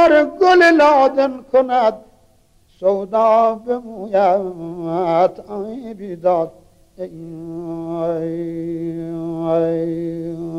گل لادن کند سودا بموید آی بیداد ای